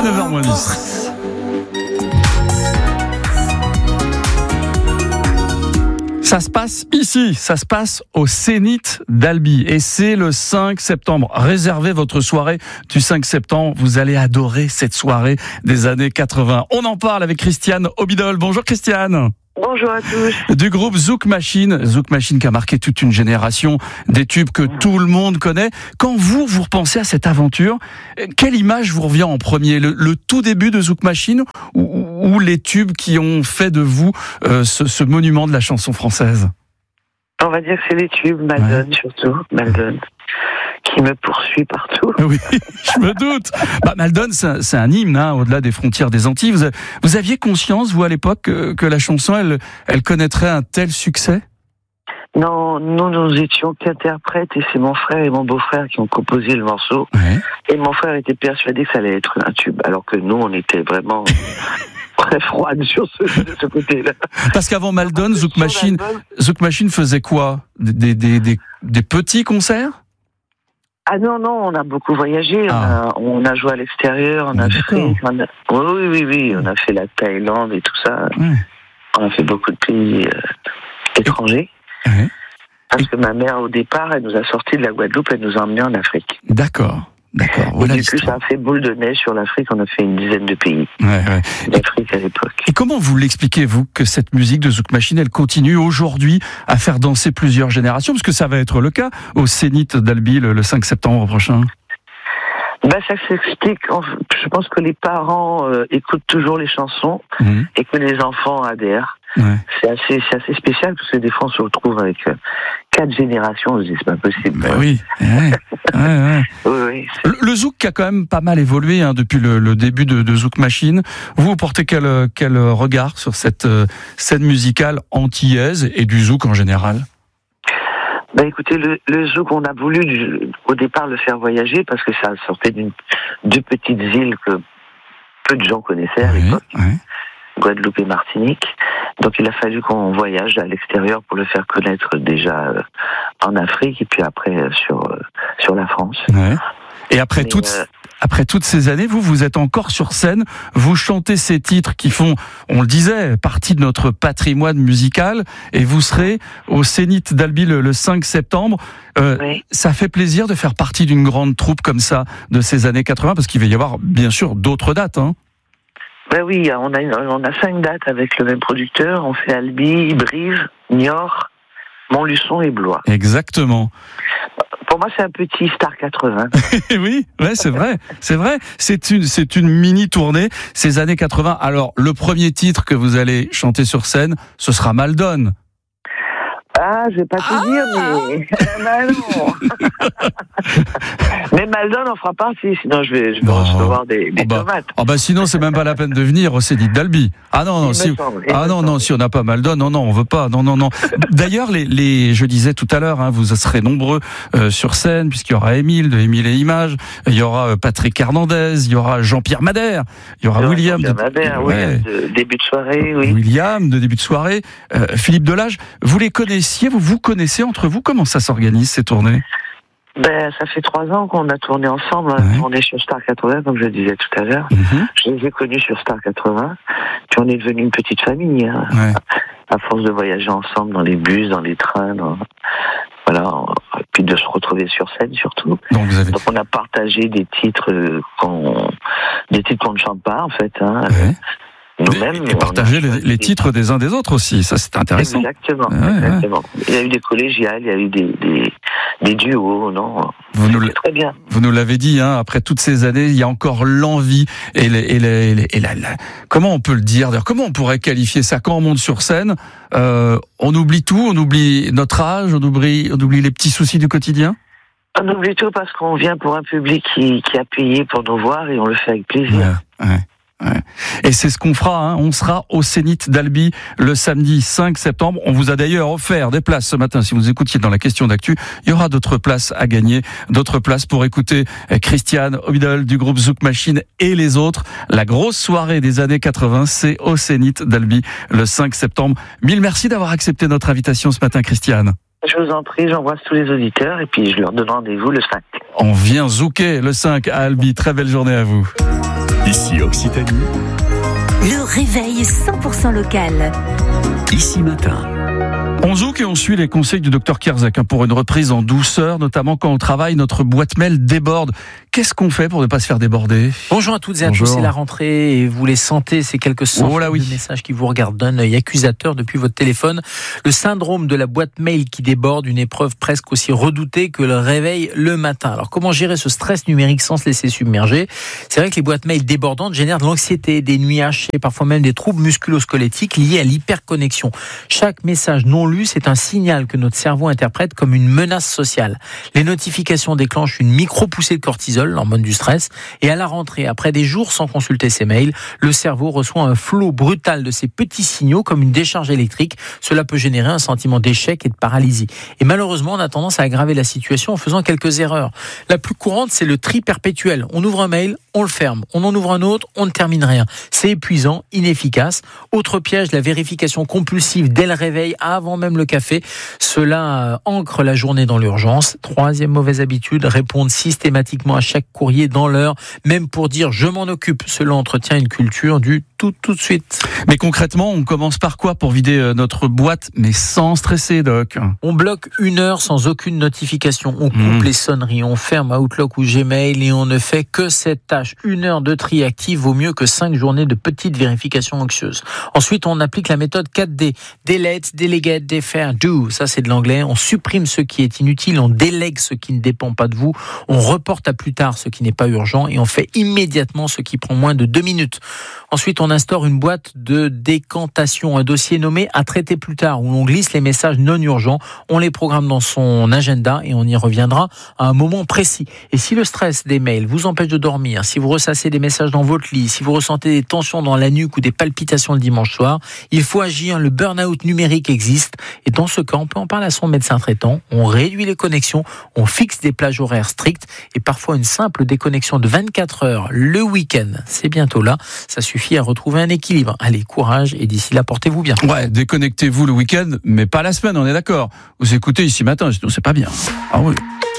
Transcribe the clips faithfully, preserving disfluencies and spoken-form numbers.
À neuf heures moins dix. Ça se passe ici, ça se passe au Zénith d'Albi et c'est le cinq septembre. Réservez votre soirée du cinq septembre, vous allez adorer cette soirée des années quatre-vingts. On en parle avec Christiane Obidol. Bonjour Christiane. Bonjour à tous. Du groupe Zouk Machine, Zouk Machine qui a marqué toute une génération, des tubes que tout le monde connaît. Quand vous, vous repensez à cette aventure, quelle image vous revient en premier ? Le, le tout début de Zouk Machine ou, ou les tubes qui ont fait de vous euh, ce, ce monument de la chanson française ? On va dire que c'est les tubes, Maldon ouais. surtout, Maldon, qui me poursuit partout. Oui, je me doute. Bah, Maldon, c'est un, c'est un hymne, hein, au-delà des frontières des Antilles. Vous, vous aviez conscience, vous, à l'époque, que, que la chanson, elle, elle connaîtrait un tel succès ? Non, nous, nous étions qu'interprètes et c'est mon frère et mon beau-frère qui ont composé le morceau. Ouais. Et mon frère était persuadé que ça allait être un tube, alors que nous, on était vraiment très froides sur ce, de ce côté-là. Parce qu'avant Maldon, Zouk Machine, Zouk Machine faisait quoi ? Des, des, des, des petits concerts ? Ah non, non, on a beaucoup voyagé, ah. on, a, on a joué à l'extérieur, en Afrique, on a, oui, oui, oui, on a fait la Thaïlande et tout ça. Ouais. On a fait beaucoup de pays euh, étrangers. Ouais. Parce que ma mère, au départ, elle nous a sortis de la Guadeloupe, elle nous a emmenés en Afrique. D'accord. D'accord. Voilà et du coup, ça a fait boule de neige sur l'Afrique. On a fait une dizaine de pays ouais, ouais. d'Afrique à l'époque. Et comment vous l'expliquez, vous, que cette musique de Zouk Machine, elle continue aujourd'hui à faire danser plusieurs générations ? Parce que ça va être le cas au Zénith d'Albi le, le cinq septembre prochain. Ben, ça s'explique. Je pense que les parents euh, écoutent toujours les chansons mmh. et que les enfants adhèrent. Ouais. C'est assez, c'est assez spécial parce que des fois on se retrouve avec euh, quatre générations. On se dit c'est pas possible. Ben oui. ouais. Ouais, ouais. oui, oui le, le zouk qui a quand même pas mal évolué hein, depuis le, le début de, de Zouk Machine. Vous, vous portez quel, quel regard sur cette euh, scène musicale antillaise et du zouk en général ? Ben écoutez, le, le zouk, on a voulu du, au départ le faire voyager parce que ça sortait d'une deux petites îles que peu de gens connaissaient à l'époque. Oui, oui. Guadeloupe et Martinique. Donc il a fallu qu'on voyage à l'extérieur pour le faire connaître déjà euh, en Afrique et puis après euh, sur euh, sur la France. Ouais. Et après Mais, toutes euh... après toutes ces années, vous vous êtes encore sur scène, vous chantez ces titres qui font, on le disait, partie de notre patrimoine musical et vous serez au Zénith d'Albi le, le cinq septembre. Euh, oui. Ça fait plaisir de faire partie d'une grande troupe comme ça de ces années quatre-vingts parce qu'il va y avoir bien sûr d'autres dates, hein. Ben oui, on a, on a cinq dates avec le même producteur. On fait Albi, Brive, Niort, Montluçon et Blois. Exactement. Pour moi, c'est un petit Star quatre-vingts. oui, ouais, c'est vrai, c'est vrai. C'est une, c'est une mini tournée ces années quatre-vingts. Alors, le premier titre que vous allez chanter sur scène, ce sera Maldon. Ah, je vais pas te ah dire, mais bah non. Mais Maldon en fera partie, sinon je vais, je vais oh. recevoir des, des oh bah. tomates. Oh bah sinon c'est même pas la peine de venir au Zénith d'Albi. Ah non non, si, semble, ah non non, si on n'a pas Maldon, non non, on veut pas, non non non. D'ailleurs les, les, je disais tout à l'heure, hein, vous serez nombreux euh, sur scène puisqu'il y aura Émile de Émile et Images, il y aura Patrick Hernandez, il y aura Jean-Pierre Madère, il y aura William de, Madère, ouais. oui, de début de soirée, oui. William de début de soirée, euh, Philippe Delage, vous les connaissez? Vous vous connaissez entre vous? Comment ça s'organise ces tournées? Ben, ça fait trois ans qu'on a tourné ensemble. On a ouais. tourné sur Star quatre-vingts, comme je le disais tout à l'heure. Mm-hmm. Je les ai connus sur Star quatre-vingts. Puis on est devenu une petite famille. Hein, ouais. À force de voyager ensemble dans les bus, dans les trains, dans... voilà. Et puis de se retrouver sur scène surtout. Donc, vous avez... Donc on a partagé des titres qu'on, des titres qu'on ne chante pas en fait. Hein. Ouais. Nous-mêmes, et partager les, les titres des uns des autres aussi, ça c'est intéressant. Exactement, ouais, exactement. Ouais. Il y a eu des collégiales, il y a eu des, des, des duos, non vous nous, très bien. Vous nous l'avez dit, hein, après toutes ces années, il y a encore l'envie et, les, et, les, et, les, et la, la, comment on peut le dire, comment on pourrait qualifier ça quand on monte sur scène, euh, on oublie tout, on oublie notre âge, on oublie, on oublie les petits soucis du quotidien. On oublie tout parce qu'on vient pour un public qui, qui a payé pour nous voir et on le fait avec plaisir. Ouais, ouais. Ouais. Et c'est ce qu'on fera, hein. On sera au Zénith d'Albi le samedi cinq septembre. On vous a d'ailleurs offert des places ce matin. Si vous écoutiez dans la question d'actu, il y aura d'autres places à gagner, d'autres places pour écouter Christiane Obidol du groupe Zouk Machine et les autres. La grosse soirée des années quatre-vingts, c'est au Zénith d'Albi le cinq septembre. Mille merci d'avoir accepté notre invitation ce matin, Christiane. Je vous en prie, j'embrasse tous les auditeurs et puis je leur donne rendez-vous le cinq. On vient zouker le cinq à Albi. Très belle journée à vous. Ici Occitanie. Le réveil cent pour cent local. Ici Matin. On zouk et on suit les conseils du docteur Kierzek pour une reprise en douceur, notamment quand au travail, notre boîte mail déborde. Qu'est-ce qu'on fait pour ne pas se faire déborder ? Bonjour à toutes et à Bonjour. tous, c'est la rentrée et vous les sentez, ces quelques centaines oh là oui. de messages qui vous regardent d'un œil accusateur depuis votre téléphone. Le syndrome de la boîte mail qui déborde, une épreuve presque aussi redoutée que le réveil le matin. Alors comment gérer ce stress numérique sans se laisser submerger ? C'est vrai que les boîtes mail débordantes génèrent de l'anxiété, des nuits hachées, parfois même des troubles musculo-squelettiques liés à l'hyperconnexion. Chaque message non lu, c'est un signal que notre cerveau interprète comme une menace sociale. Les notifications déclenchent une micro-poussée de cortisol, l'hormone du stress, et à la rentrée, après des jours sans consulter ses mails, le cerveau reçoit un flot brutal de ces petits signaux comme une décharge électrique. Cela peut générer un sentiment d'échec et de paralysie. Et malheureusement, on a tendance à aggraver la situation en faisant quelques erreurs. La plus courante, c'est le tri perpétuel. On ouvre un mail, on le ferme. On en ouvre un autre, on ne termine rien. C'est épuisant, inefficace. Autre piège, la vérification compulsive dès le réveil, avant même le café. Cela ancre la journée dans l'urgence. Troisième mauvaise habitude, répondre systématiquement à chaque courrier dans l'heure, même pour dire je m'en occupe. Cela entretient une culture du tout tout de suite. Mais concrètement, on commence par quoi pour vider notre boîte, mais sans stresser, Doc ? On bloque une heure sans aucune notification. On coupe mmh. les sonneries, on ferme Outlook ou Gmail et on ne fait que cette tâche. Une heure de tri actif vaut mieux que cinq journées de petites vérifications anxieuses. Ensuite, on applique la méthode quatre D. Delete, delegate, defer, do. Ça, c'est de l'anglais. On supprime ce qui est inutile, on délègue ce qui ne dépend pas de vous, on reporte à plus tard ce qui n'est pas urgent et on fait immédiatement ce qui prend moins de deux minutes. Ensuite, on instaure une boîte de décantation, un dossier nommé à traiter plus tard, où l'on glisse les messages non urgents, on les programme dans son agenda et on y reviendra à un moment précis. Et si le stress des mails vous empêche de dormir, si vous ressassez des messages dans votre lit, si vous ressentez des tensions dans la nuque ou des palpitations le dimanche soir, il faut agir. Le burn-out numérique existe et dans ce cas, on peut en parler à son médecin traitant. On réduit les connexions, on fixe des plages horaires strictes et parfois une simple déconnexion de vingt-quatre heures le week-end. C'est bientôt là. Ça suffit à retrouver un équilibre. Allez, courage et d'ici là, portez-vous bien. Ouais, déconnectez-vous le week-end, mais pas la semaine, on est d'accord. Vous écoutez Ici Matin, sinon c'est pas bien. Ah oui.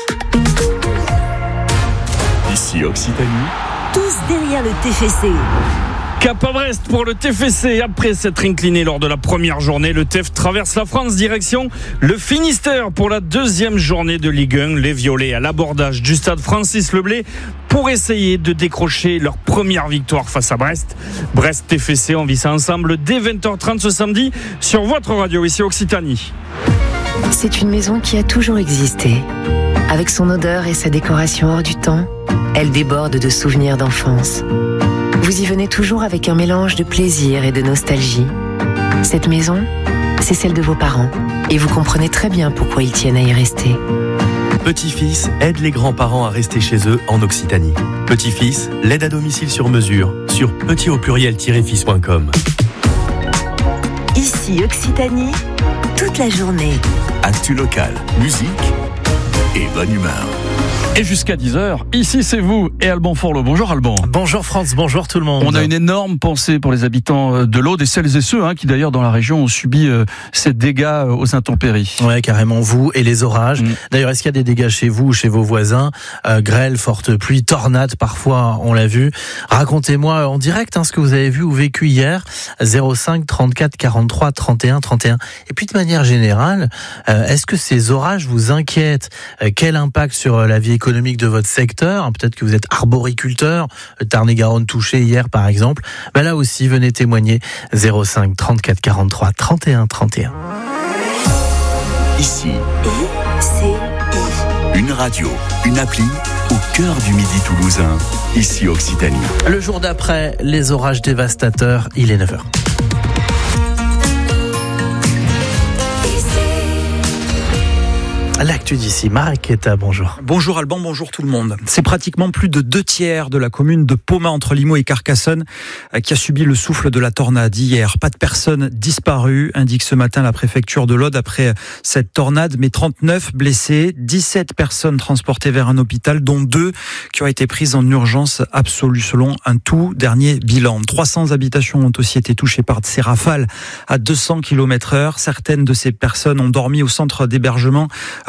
Ici Occitanie. Tous derrière le T F C. Cap à Brest pour le T F C. Après s'être incliné lors de la première journée, le T F traverse la France direction le Finistère pour la deuxième journée de Ligue un. Les Violets à l'abordage du stade Francis Leblay pour essayer de décrocher leur première victoire face à Brest. Brest T F C, on vit ça ensemble dès vingt heures trente ce samedi sur votre radio ici Occitanie. C'est une maison qui a toujours existé. Avec son odeur et sa décoration hors du temps, elle déborde de souvenirs d'enfance. Vous y venez toujours avec un mélange de plaisir et de nostalgie. Cette maison, c'est celle de vos parents. Et vous comprenez très bien pourquoi ils tiennent à y rester. Petit-fils aide les grands-parents à rester chez eux en Occitanie. Petit-fils, l'aide à domicile sur mesure sur petit au pluriel-fils point com. Ici Occitanie, toute la journée. Actu locale, musique et bonne humeur. Et jusqu'à dix heures, ici c'est vous et Alban Forlot. Bonjour Alban. Bonjour France, bonjour tout le monde. On a une énorme pensée pour les habitants de l'Aude et celles et ceux hein, qui d'ailleurs dans la région ont subi euh, ces dégâts aux intempéries. Ouais, carrément, vous et les orages. Mmh. D'ailleurs, est-ce qu'il y a des dégâts chez vous ou chez vos voisins ? euh, Grêle, forte pluie, tornade parfois, on l'a vu. Racontez-moi en direct hein, ce que vous avez vu ou vécu hier. zéro cinq trente-quatre quarante-trois trente et un trente et un. Et puis de manière générale, euh, est-ce que ces orages vous inquiètent ? euh, Quel impact sur la vie économique de votre secteur, peut-être que vous êtes arboriculteur, Tarn-et-Garonne touché hier par exemple, ben là aussi venez témoigner. Zéro cinq trente-quatre quarante-trois trente et un trente et un. Ici, I-C-I. une radio, une appli au cœur du midi toulousain, ici Occitanie. Le jour d'après, les orages dévastateurs, il est neuf heures. L'actu d'ici, Mariquetta, bonjour. Bonjour Alban, bonjour tout le monde. C'est pratiquement plus de deux tiers de la commune de Pomat entre Limoux et Carcassonne qui a subi le souffle de la tornade hier. Pas de personnes disparues, indique ce matin la préfecture de l'Aude après cette tornade, mais trente-neuf blessés, dix-sept personnes transportées vers un hôpital, dont deux qui ont été prises en urgence absolue selon un tout dernier bilan. trois cents habitations ont aussi été touchées par ces rafales à deux cents kilomètres heure. Certaines de ces personnes ont dormi au centre d'hébergement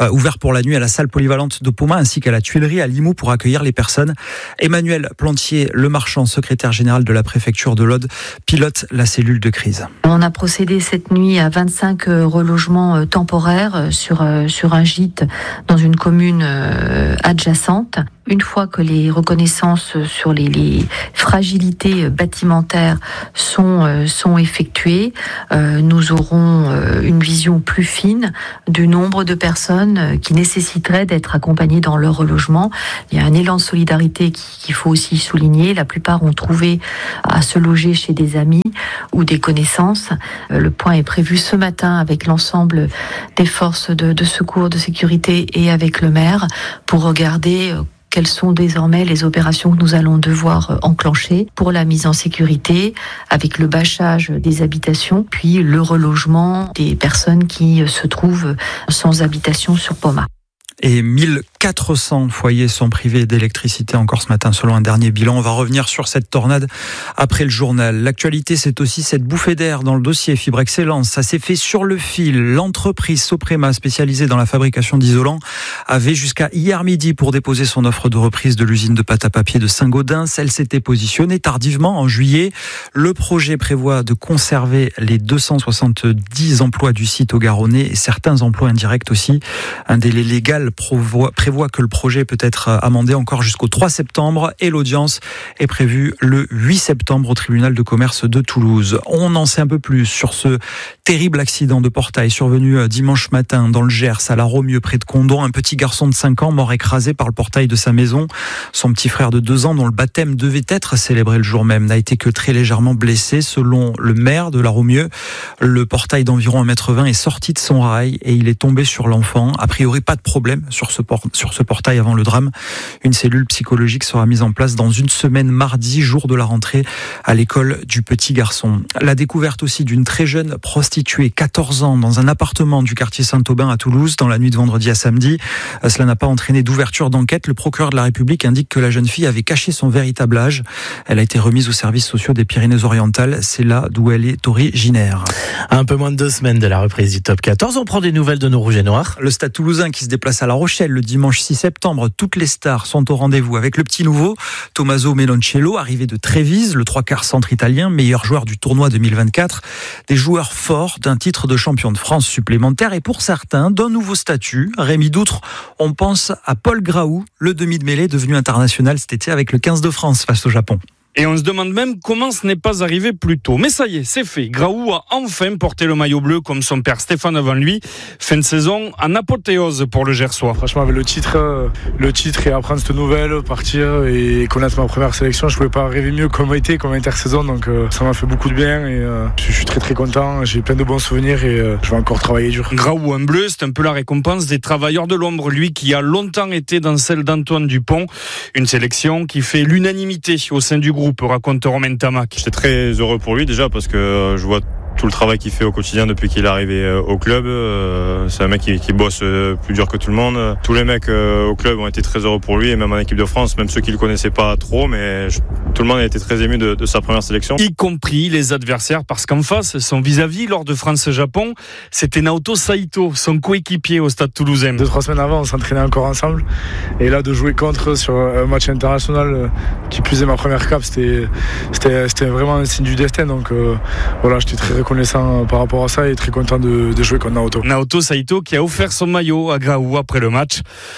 euh, ouvert pour la nuit à la salle polyvalente de Poma ainsi qu'à la Tuilerie à Limoux pour accueillir les personnes. Emmanuel Plantier, le marchand, secrétaire général de la préfecture de l'Aude, pilote la cellule de crise. On a procédé cette nuit à vingt-cinq relogements temporaires sur, sur un gîte dans une commune adjacente. Une fois que les reconnaissances sur les, les fragilités bâtimentaires sont, sont effectuées, euh, nous aurons une vision plus fine du nombre de personnes qui nécessiteraient d'être accompagnées dans leur relogement. Il y a un élan de solidarité qu'il faut aussi souligner. La plupart ont trouvé à se loger chez des amis ou des connaissances. Le point est prévu ce matin avec l'ensemble des forces de, de secours, de sécurité et avec le maire pour regarder quelles sont désormais les opérations que nous allons devoir enclencher pour la mise en sécurité avec le bâchage des habitations, puis le relogement des personnes qui se trouvent sans habitation sur Poma. Et mille quatre cents foyers sont privés d'électricité encore ce matin selon un dernier bilan. On va revenir sur cette tornade après le journal. L'actualité, c'est aussi cette bouffée d'air dans le dossier Fibre Excellence. Ça s'est fait sur le fil. L'entreprise Soprema, spécialisée dans la fabrication d'isolants, avait jusqu'à hier midi pour déposer son offre de reprise de l'usine de pâte à papier de Saint-Gaudens. Elle s'était positionnée tardivement en juillet. Le projet prévoit de conserver les deux cent soixante-dix emplois du site au Garonnais et certains emplois indirects aussi. Un délai légal prévoit, prévoit que le projet peut être amendé encore jusqu'au trois septembre et l'audience est prévue le huit septembre au tribunal de commerce de Toulouse. On en sait un peu plus sur ce terrible accident de portail survenu dimanche matin dans le Gers à la Romieux près de Condon. Un petit garçon de cinq ans mort écrasé par le portail de sa maison. Son petit frère de deux ans dont le baptême devait être célébré le jour même n'a été que très légèrement blessé. Selon le maire de la Romieux, le portail d'environ un mètre vingt est sorti de son rail et il est tombé sur l'enfant. A priori, pas de problème sur ce, por- sur ce portail avant le drame. Une cellule psychologique sera mise en place dans une semaine, mardi, jour de la rentrée à l'école du petit garçon. La découverte aussi d'une très jeune prostituée, quatorze ans, dans un appartement du quartier Saint-Aubin à Toulouse, dans la nuit de vendredi à samedi. Cela n'a pas entraîné d'ouverture d'enquête. Le procureur de la République indique que la jeune fille avait caché son véritable âge. Elle a été remise aux services sociaux des Pyrénées-Orientales. C'est là d'où elle est originaire. Un peu moins de deux semaines de la reprise du top quatorze. On prend des nouvelles de nos Rouges et Noirs. Le Stade Toulousain qui se déplace à La Rochelle le dimanche six septembre. Toutes les stars sont au rendez-vous avec le petit nouveau Tommaso Meloncello, arrivé de Trévise, le trois quarts centre italien, meilleur joueur du tournoi deux mille vingt-quatre. Des joueurs forts d'un titre de champion de France supplémentaire et pour certains d'un nouveau statut. Rémi Doutre, on pense à Paul Graou, le demi de mêlée devenu international cet été avec le quinze de France face au Japon. Et on se demande même comment ce n'est pas arrivé plus tôt. Mais ça y est, c'est fait. Graou a enfin porté le maillot bleu comme son père Stéphane avant lui. Fin de saison en apothéose pour le Gersois. Franchement, avec le titre, le titre et apprendre cette nouvelle, partir et connaître ma première sélection, je ne pouvais pas rêver mieux comme été, comme intersaison. Donc ça m'a fait beaucoup de bien et euh, je suis très très content. J'ai plein de bons souvenirs et euh, je vais encore travailler dur. Graou en bleu, c'est un peu la récompense des travailleurs de l'ombre. Lui qui a longtemps été dans celle d'Antoine Dupont. Une sélection qui fait l'unanimité au sein du groupe. Raconte Romain Tamac. J'étais très heureux pour lui déjà parce que je vois tout le travail qu'il fait au quotidien depuis qu'il est arrivé au club. C'est un mec qui, qui bosse plus dur que tout le monde. Tous les mecs au club ont été très heureux pour lui et même en équipe de France, même ceux qui le connaissaient pas trop, mais je, tout le monde a été très ému de, de sa première sélection. Y compris les adversaires parce qu'en face, son vis-à-vis lors de France-Japon, c'était Naoto Saito, son coéquipier au Stade Toulousain. Deux, trois semaines avant, on s'entraînait encore ensemble et là de jouer contre sur un match international qui plus est ma première cape, c'était, c'était, c'était vraiment un signe du destin. Donc euh, voilà, j'étais très reconnaissant par rapport à ça et très content de, de jouer contre Naoto. Naoto Saito qui a offert son maillot à Graou après le match.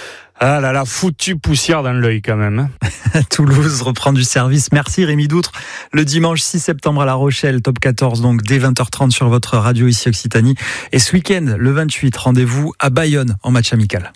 Ah là là, foutu poussière dans l'œil quand même. Toulouse reprend du service. Merci Rémi Doutre. Le dimanche six septembre à La Rochelle, top quatorze, donc dès vingt heures trente sur votre radio ici Occitanie. Et ce week-end, le vingt-huit, rendez-vous à Bayonne en match amical.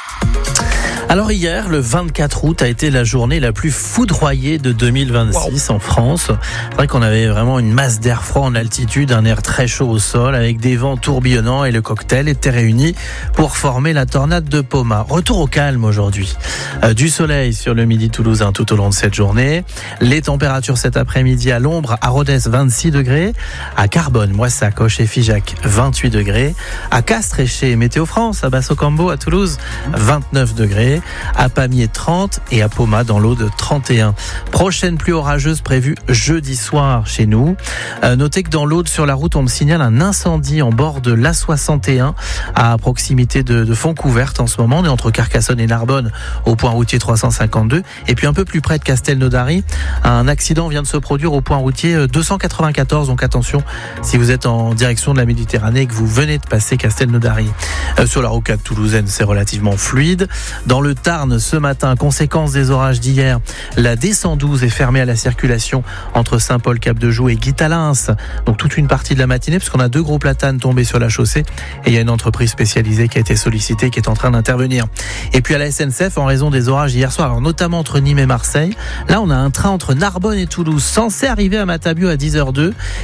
Alors hier, le vingt-quatre août, a été la journée la plus foudroyée de deux mille vingt-six wow. en France. C'est vrai qu'on avait vraiment une masse d'air froid en altitude, un air très chaud au sol, avec des vents tourbillonnants et le cocktail était réuni pour former la tornade de Poma. Retour au calme aujourd'hui. Euh, du soleil sur le midi toulousain tout au long de cette journée. Les températures cet après-midi à l'ombre, à Rodez vingt-six degrés, à Carbone, Moissac, Auch et Figeac vingt-huit degrés, à Castres et chez Météo France, à Basso-Cambo, à Toulouse vingt-neuf degrés. degrés, à Pamiers trente et à Poma dans l'Aude trente et un. Prochaine pluie orageuse prévue jeudi soir chez nous. Euh, notez que dans l'Aude sur la route, on me signale un incendie en bord de l'A soixante et un à proximité de, de Fontcouverte en ce moment. On est entre Carcassonne et Narbonne au point routier trois cent cinquante-deux. Et puis un peu plus près de Castelnaudary, un accident vient de se produire au point routier deux cent quatre-vingt-quatorze. Donc attention si vous êtes en direction de la Méditerranée et que vous venez de passer Castelnaudary. Euh, sur la rocade toulousaine, c'est relativement fluide. Dans le Tarn, ce matin, conséquence des orages d'hier, la D cent douze est fermée à la circulation entre Saint-Paul-Cap-de-Joux et Guitalins. Donc toute une partie de la matinée, puisqu'on a deux gros platanes tombés sur la chaussée et il y a une entreprise spécialisée qui a été sollicitée, qui est en train d'intervenir. Et puis à la S N C F, en raison des orages hier soir, alors notamment entre Nîmes et Marseille, là on a un train entre Narbonne et Toulouse censé arriver à Matabiau à dix heures zéro deux